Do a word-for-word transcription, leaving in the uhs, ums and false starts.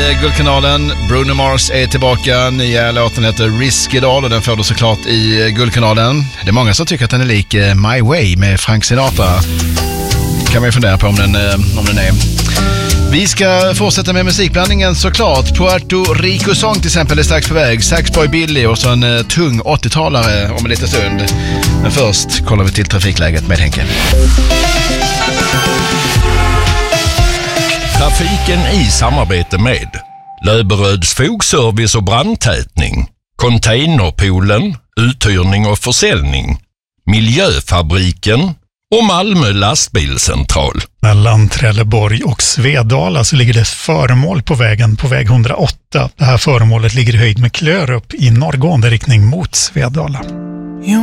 i Guldkanalen. Bruno Mars är tillbaka. Nya låten heter Risky Doll och den får du såklart i Guldkanalen. Det är många som tycker att den är lik My Way med Frank Sinatra. Kan man ju fundera på om den, om den är. Vi ska fortsätta med musikblandningen såklart. Puerto Rico Song till exempel är strax på väg. Saxboy Billy och så en uh, tung åttiotalare om en liten stund. Men först kollar vi till trafikläget med Henke. Trafiken i samarbete med Löberöds fogservice och brandtätning, Containerpoolen, uthyrning och försäljning, Miljöfabriken och Malmö lastbilscentral. Mellan Trelleborg och Svedala så ligger det ett föremål på vägen på väg hundraåtta. Det här föremålet ligger i höjd med Klörup i norrgående riktning mot Svedala.